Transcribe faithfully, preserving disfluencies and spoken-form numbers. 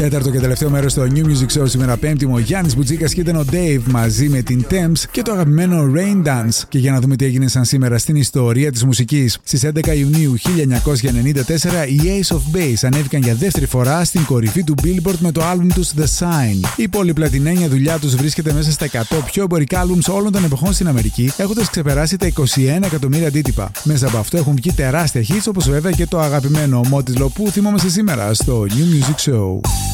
Τέταρτο και τελευταίο μέρος στο New Music Show σήμερα Πέμπτη, ο Γιάννης Μπουτζίκας και ήταν ο Dave μαζί με την Thames και το αγαπημένο Rain Dance. Και για να δούμε τι έγινε σαν σήμερα στην ιστορία της μουσικής. Στις έντεκα Ιουνίου χίλια εννιακόσια ενενήντα τέσσερα οι Ace of Base ανέβηκαν για δεύτερη φορά στην κορυφή του Billboard με το άλμπουμ τους The Sign. Η πολυπλατινένια δουλειά τους βρίσκεται μέσα στα εκατό πιο εμπορικά άλμπουμς όλων των εποχών στην Αμερική, έχοντας ξεπεράσει τα είκοσι ένα εκατομμύρια αντίτυπα. Μέσα από αυτό έχουν βγει τεράστια hits, όπως βέβαια και το αγαπημένο Motis Low που θυμόμαστε σήμερα στο New Music Show.